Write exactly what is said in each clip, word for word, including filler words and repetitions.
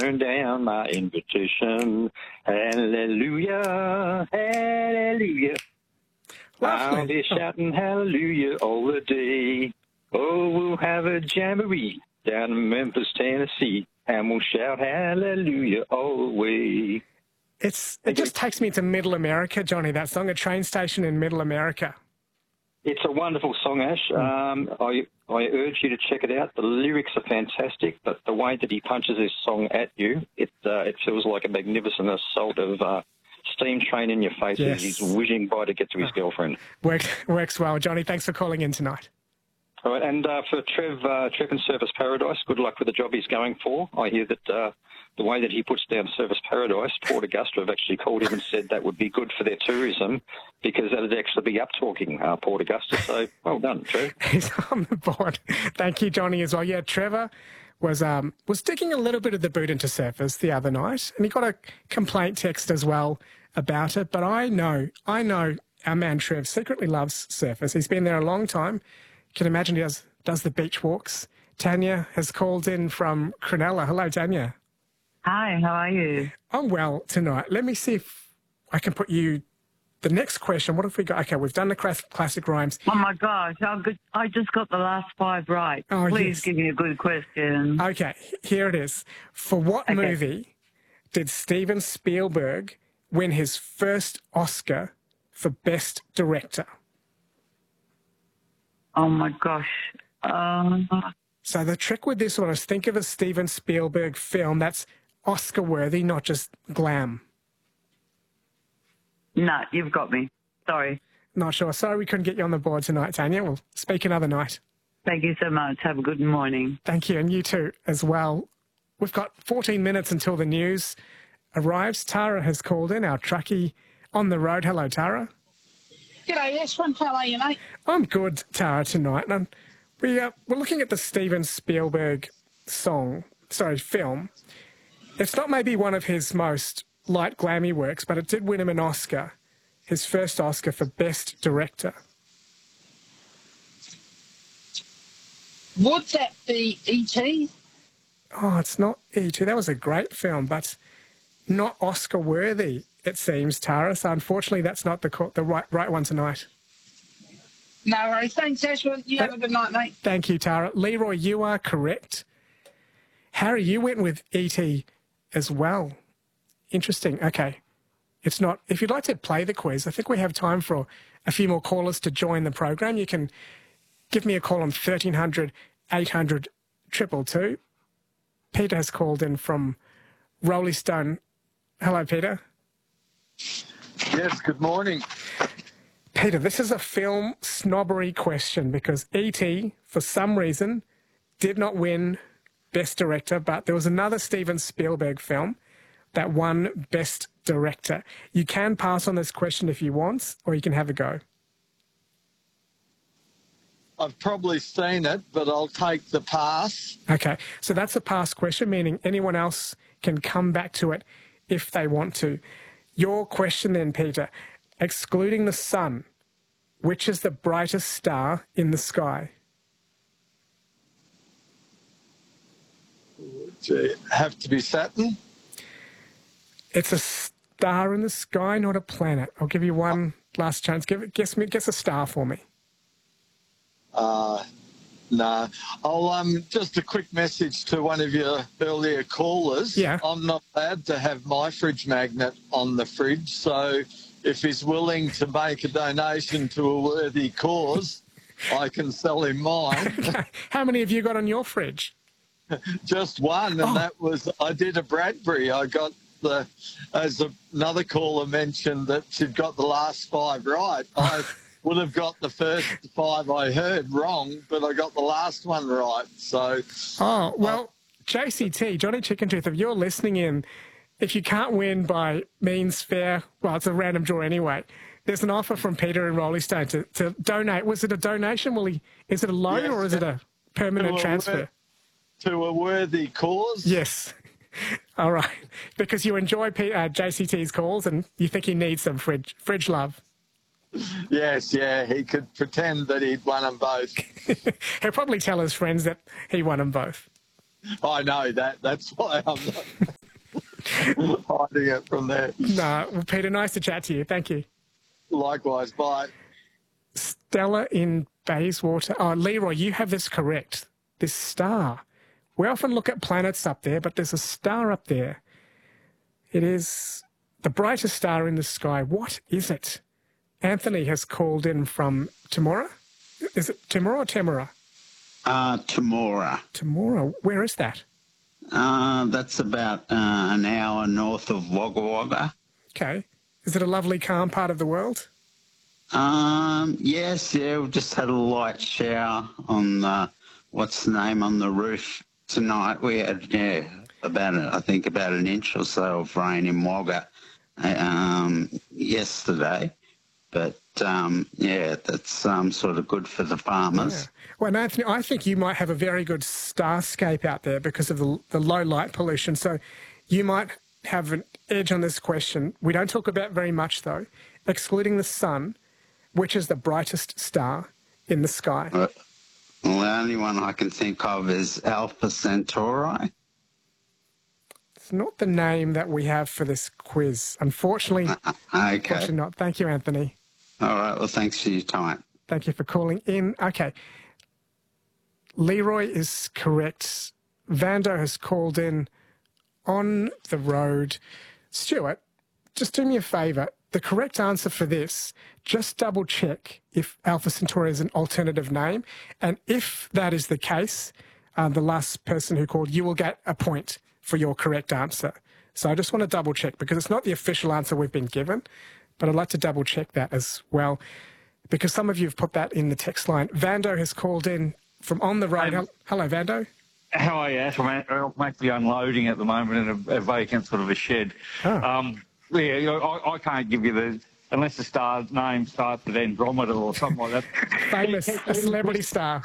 turn down my invitation. Hallelujah, hallelujah. Lovely. I'll be shouting hallelujah all the day. Oh, we'll have a jamboree down in Memphis, Tennessee, and we'll shout hallelujah all the way. It's It just takes me to Middle America, Johnny, that song, A Train Station in Middle America. It's a wonderful song, Ash. Um, I, I urge you to check it out. The lyrics are fantastic, but the way that he punches his song at you, it uh, it feels like a magnificent assault of uh, steam train in your face Yes. as he's whizzing by to get to his girlfriend. Works, works well. Johnny, thanks for calling in tonight. All right, and uh, for Trev, uh, Trev in Surfers Paradise, good luck with the job he's going for. I hear that uh, the way that he puts down Surfers Paradise, Port Augusta have actually called him and said that would be good for their tourism because that would actually be up-talking uh, Port Augusta. So well done, Trev. He's on the board. Thank you, Johnny, as well. Yeah, Trevor was um, was digging a little bit of the boot into Surfers the other night, and he got a complaint text as well about it. But I know, I know our man Trev secretly loves Surfers. He's been there a long time. You can imagine he does, does the beach walks. Tanya has called in from Cronulla. Hello, Tanya. Hi, how are you? I'm well tonight. Let me see if I can put you the next question. What have we got? Okay, we've done the classic rhymes. Oh, my gosh. I'm good. I just got the last five right. Oh, Please yes. give me a good question. Okay, here it is. For what Okay. movie did Steven Spielberg win his first Oscar for Best Director? Oh, my gosh. Um, So the trick with this one is think of a Steven Spielberg film that's Oscar-worthy, not just glam. no, you've got me. Sorry. Not sure. Sorry we couldn't get you on the board tonight, Tanya. We'll speak another night. Thank you so much. Have a good morning. Thank you, and you too as well. We've got fourteen minutes until the news arrives. Tara has called in, our truckie on the road. Hello, Tara. G'day, Ashwin. How are you, mate? I'm good, Tara, tonight. And we, uh, we're looking at the Steven Spielberg song, sorry, film. It's not maybe one of his most light, glammy works, but it did win him an Oscar, his first Oscar for Best Director. Would that be E T? Oh, it's not E two. That was a great film, but not Oscar-worthy, it seems, Tara. So unfortunately, that's not the co- the right, right one tonight. No worries. Thanks, Ashwin. You have a good night, mate. Thank you, Tara. Leroy, you are correct. Harry, you went with E T as well. Interesting. Okay. It's not... If you'd like to play the quiz, I think we have time for a few more callers to join the program. You can give me a call on thirteen hundred, eight hundred, two two two. Peter has called in from Rolling Stone. Hello, Peter. Yes, good morning. Peter, this is a film snobbery question because E T, for some reason, did not win Best Director, but there was another Steven Spielberg film that won Best Director. You can pass on this question if you want, or you can have a go. I've probably seen it, but I'll take the pass. Okay, so that's a pass question, meaning anyone else can come back to it if they want to. Your question then, Peter, excluding the sun, which is the brightest star in the sky? Gee, have to be Saturn? It's a star in the sky, not a planet. I'll give you one last chance. Give it, guess me, guess a star for me. Uh, no. I'll, um, just a quick message to one of your earlier callers. Yeah. I'm not allowed to have my fridge magnet on the fridge, so if he's willing to make a donation to a worthy cause, I can sell him mine. How many have you got on your fridge? Just one, and Oh. that was, I did a Bradbury. I got the, as another caller mentioned, that she'd got the last five right. I would have got the first five I heard wrong, but I got the last one right. So, Oh, well, J C T, Johnny Chicken Tooth, if you're listening in, if you can't win by means fair, well, it's a random draw anyway. There's an offer from Peter in Rolling Stone to, to donate. Was it a donation? Will he? Is it a loan Yes, or is it a permanent to a transfer? wor- to a worthy cause. Yes. All right. Because you enjoy P- uh, J C T's calls and you think he needs some fridge fridge love. Yes, yeah, he could pretend that he'd won them both. He'll probably tell his friends that he won them both. I know that. That's why I'm not hiding it from there. No, well, Peter, nice to chat to you. Thank you. Likewise, bye. Stella in Bayswater. Oh, Leroy, you have this correct. This star. We often look at planets up there, but there's a star up there. It is the brightest star in the sky. What is it? Anthony has called in from Temora. Is it Temora or Temora? Uh, Temora. Temora. Where is that? Uh, that's about uh, an hour north of Wagga Wagga. Okay. Is it a lovely, calm part of the world? Um, yes, yeah, we just had a light shower on the, what's the name, on the roof tonight. We had, yeah, about, a, I think about an inch or so of rain in Wagga um, yesterday. But, um, yeah, that's um, sort of good for the farmers. Yeah. Well, Anthony, I think you might have a very good starscape out there because of the, the low light pollution. So you might have an edge on this question. We don't talk about very much, though. Excluding the sun, which is the brightest star in the sky? Well, the only one I can think of is Alpha Centauri. It's not the name that we have for this quiz. Unfortunately, Uh, okay. unfortunately not. Thank you, Anthony. All right, well, thanks for your time. Thank you for calling in. Okay. Leroy is correct. Vando has called in on the road. Stuart, just do me a favour. The correct answer for this, just double check if Alpha Centauri is an alternative name. And if that is the case, uh, the last person who called, you will get a point for your correct answer. So I just want to double check because it's not the official answer we've been given, but I'd like to double check that as well because some of you have put that in the text line. Vando has called in from on the road. Um, Hello, Vando. How are you, Ash? I'm, I'm actually unloading at the moment in a, a vacant sort of a shed. Oh. Um, yeah, you know, I, I can't give you the, unless the star name starts with Andromeda or something like that. Famous, a celebrity star.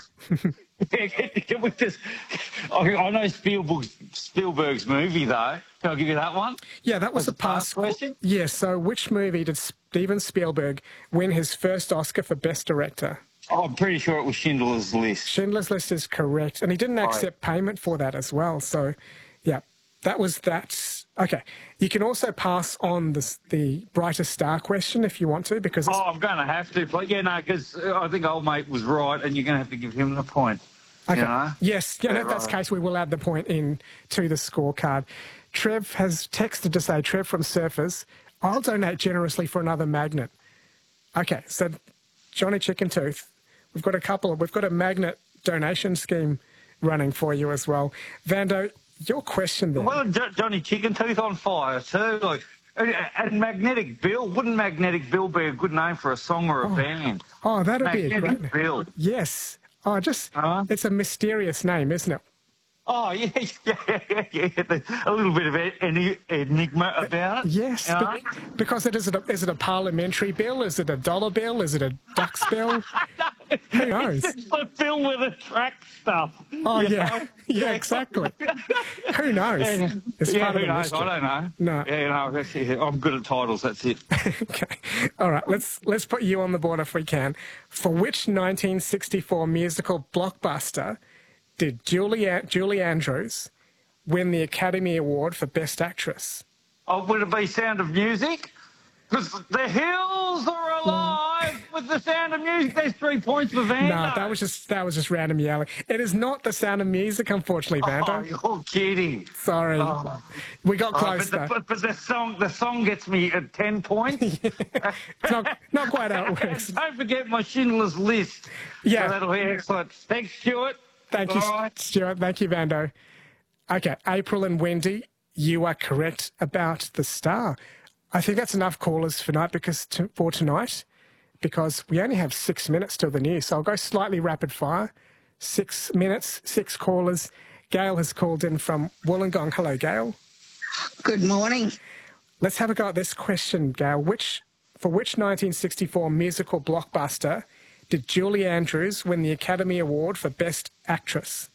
Can we just, I, I know Spielberg's, Spielberg's movie, though. Can I give you that one? Yeah, that was That's a past question. Yeah, so which movie did Steven Spielberg win his first Oscar for Best Director? Oh, I'm pretty sure it was Schindler's List. Schindler's List is correct. And he didn't accept payment for that as well. So, yeah, that was that. Okay. You can also pass on the, the brightest star question if you want to, because it's, Oh, I'm going to have to. But, yeah, no, because I think old mate was right, and you're going to have to give him the point. okay. You know? Yes, yeah, Yeah, if that's the right. case, we will add the point in to the scorecard. Trev has texted to say, Trev from Surfers, I'll donate generously for another magnet. Okay, so Johnny Chicken Tooth, we've got a couple, we've got a magnet donation scheme running for you as well. Vando, your question there. Well, Jo- Johnny Chicken Tooth on fire too. Like, and, and Magnetic Bill. Wouldn't Magnetic Bill be a good name for a song or a band? Oh, that'd be a Magnetic great Bill. Yes. Oh, just, Uh-huh. it's a mysterious name, isn't it? Oh yeah, yeah, yeah, yeah. A little bit of en- enigma about it. Yes, you know? but- because it is it a, is it a parliamentary bill? Is it a dollar bill? Is it a ducks bill? Who knows? It's the bill with the track stuff. Oh, you yeah. know? Yeah, exactly. Who knows? Yeah, It's yeah part of who the knows? mystery. I don't know. No. Yeah, no, that's it. I'm good at titles. That's it. Okay. All right, let's let's put you on the board if we can. For which nineteen sixty-four musical blockbuster did Julie, Julie Andrews win the Academy Award for Best Actress? Oh, would it be Sound of Music? Because the hills are alive with the Sound of Music. There's three points for Vando. No, that was just that was just random yelling. It is not The Sound of Music, unfortunately, Oh, Vando. you're kidding. Sorry, Oh. we got Oh, close but, the, though. but, but the song, the song gets me at ten points. It's not not quite how it works. Don't forget my Schindler's List. Yeah. So that'll be excellent. Thanks, Stuart. Thank you, All right. Stuart. Thank you, Vando. Okay, April and Wendy, you are correct about the star. I think that's enough callers for night because to, for tonight, because we only have six minutes till the news. So I'll go slightly rapid fire. Six minutes, six callers. Gail has called in from Wollongong. Hello, Gail. Good morning. Let's have a go at this question, Gail. Which for which nineteen sixty-four musical blockbuster did Julie Andrews win the Academy Award for Best Actress?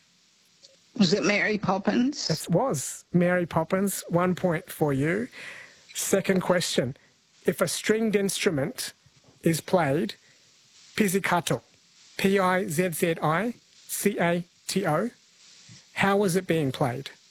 Was it Mary Poppins? It was Mary Poppins. One point for you. Second question. If a stringed instrument is played, pizzicato, P I Z Z I C A T O, How was it being played?